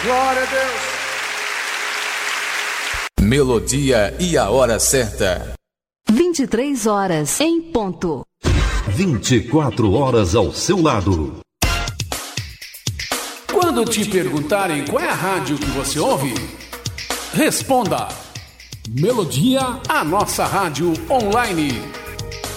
Glória a Deus. Melodia e a hora certa. 23 horas em ponto. 24 horas ao seu lado. Quando te perguntarem qual é a rádio que você ouve, responda: Melodia, a nossa rádio online.